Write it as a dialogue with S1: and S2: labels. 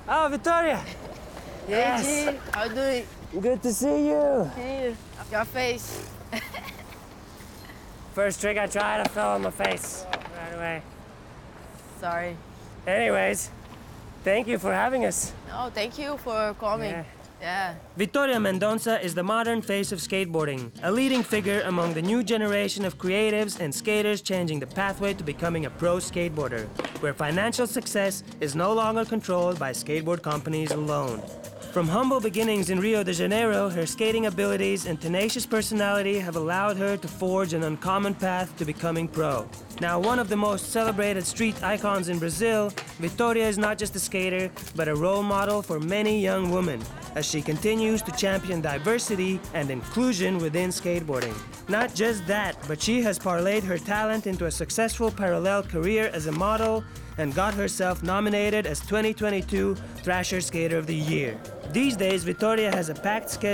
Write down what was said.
S1: Oh, Victoria!
S2: Hey, G, how you doing?
S1: Good to see you.
S2: Hey, your face.
S1: First trick I tried, I fell on my face right away.
S2: Sorry.
S1: Anyways, thank you for having us.
S2: No, thank you for coming. Yeah.
S1: Victoria Mendonça is the modern face of skateboarding, a leading figure among the new generation of creatives and skaters changing the pathway to becoming a pro skateboarder, where financial success is no longer controlled by skateboard companies alone. From humble beginnings in Rio de Janeiro, her skating abilities and tenacious personality have allowed her to forge an uncommon path to becoming pro. Now one of the most celebrated street icons in Brazil, Victoria is not just a skater, but a role model for many young women, as she continues to champion diversity and inclusion within skateboarding. Not just that, but she has parlayed her talent into a successful parallel career as a model and got herself nominated as 2022 Thrasher Skater of the Year. These days, Victoria has a packed schedule